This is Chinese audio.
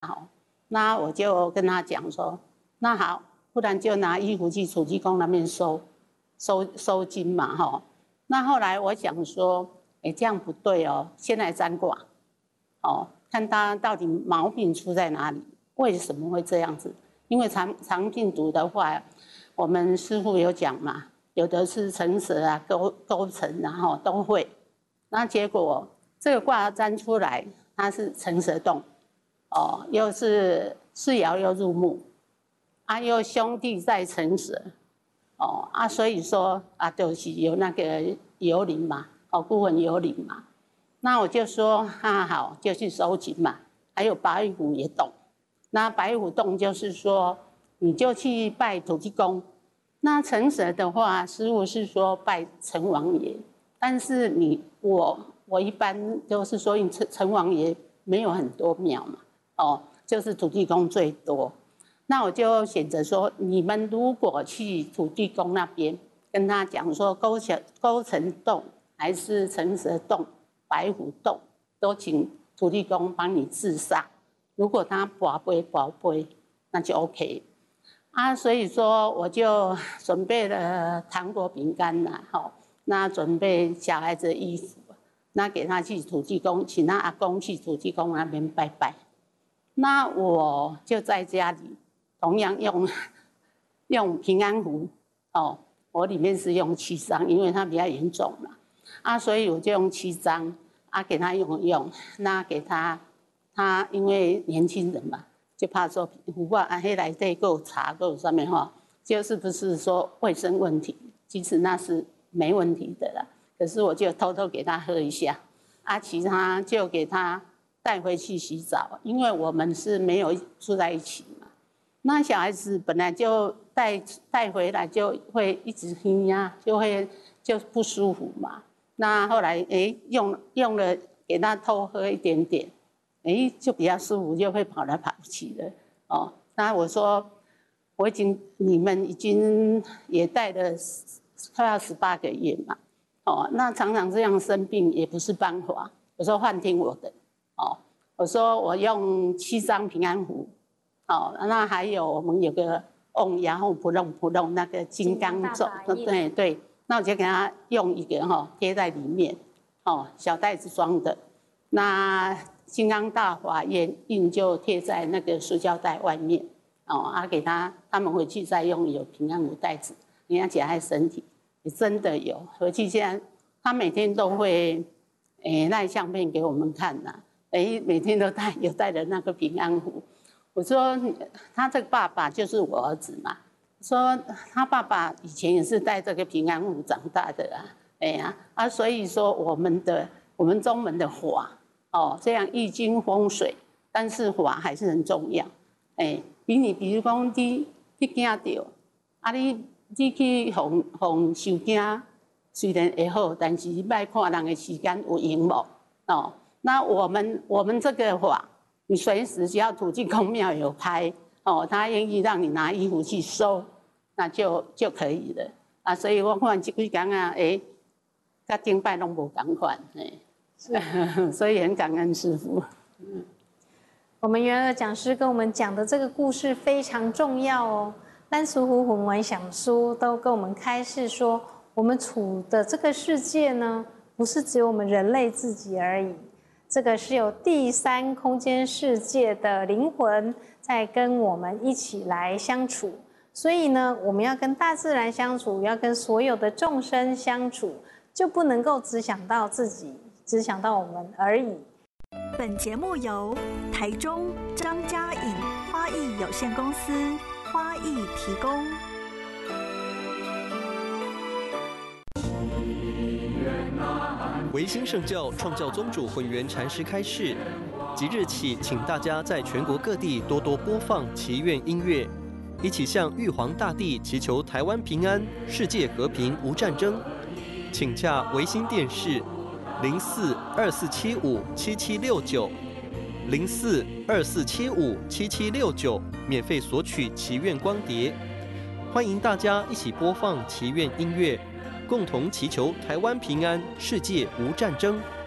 哈。那我就跟他讲说，那好，不然就拿衣服去土地公那边收金嘛哈。那后来我想说，这样不对哦，先来占卦，哦，看他到底毛病出在哪里，为什么会这样子？因为肠病毒的话，我们师父有讲嘛，有的是成蛇啊、勾陈啊，哈都会。那结果这个卦占出来，它是成蛇动，哦，又是四爻又入木，啊，又兄弟在成蛇，哦啊，所以说啊，就是有那个幽灵嘛，哦，孤魂幽灵嘛。那我就说啊，好，就去收集嘛。还有白虎也动，那白虎动就是说，你就去拜土地公。那成蛇的话，师父是说拜城隍爷，但是我一般就是说，城隍爷没有很多庙嘛，哦，就是土地公最多。那我就选择说，你们如果去土地公那边跟他讲说勾陈洞还是成蛇洞、白虎洞，都请土地公帮你治煞。如果他保杯，那就 OK。啊，所以说我就准备了糖果、饼干啦，好，那准备小孩子的衣服，那给他去土地公，请他阿公去土地公那边拜拜。那我就在家里，同样用平安符，哦，我里面是用7张，因为它比较严重嘛，啊，所以我就用7张，啊，给他用，那给他因为年轻人嘛。就怕说符啊，黑来对够查够上面哈，就是不是说卫生问题，其实那是没问题的啦。可是我就偷偷给他喝一下，啊，其他就给他带回去洗澡，因为我们是没有住在一起嘛。那小孩子本来就带回来就会一直哼呀，就不舒服嘛。那后来用了给他偷喝一点点。就比较舒服，就会跑来跑去的哦。那我说，你们已经也带了快要18个月嘛，哦，那常常这样生病也不是办法。我说换听我的，哦，我说我用7张平安符，哦，那还有我们有个然后扑弄那个金刚咒，对，那我就给他用一个哈贴在里面，哦，小袋子装的，那。金刚大法印就贴在那个塑胶袋外面，哦，啊，给他们回去再用有平安符袋子，你要夹在身体，也真的有回去。现在他每天都会，赖相片给我们看呐，每天都带着那个平安符。我说他这个爸爸就是我儿子嘛，说他爸爸以前也是带这个平安符长大的啊，所以说我们宗门的法。哦，这样易经风水，但是法还是很重要。比如讲你惊到，啊你去防受惊，虽然会好，但是你别看人的时间有用无哦。那我们这个法，你随时只要土地公庙有开哦，他愿意让你拿衣服去收，那就可以了啊。所以我看这几天啊，甲顶摆拢无同款所以很感恩师父。 我们元儿讲师跟我们讲的这个故事非常重要哦。咱师父魂文想书都跟我们开示说，我们处的这个世界呢，不是只有我们人类自己而已，这个是有第3空间世界的灵魂在跟我们一起来相处。所以呢，我们要跟大自然相处，要跟所有的众生相处，就不能够只想到自己。只想到我们而已。 本节目由台中张家颖花艺有限公司花艺提供。 维新圣教创教宗主混元禅师开示，即日起，请大家在全国各地多多播放祈愿音乐，一起向玉皇大帝祈求台湾平安、世界和平无战争。请洽维新电视。04-2475-7769，04-2475-7769，免费索取祈愿光碟。欢迎大家一起播放祈愿音乐，共同祈求台湾平安，世界无战争。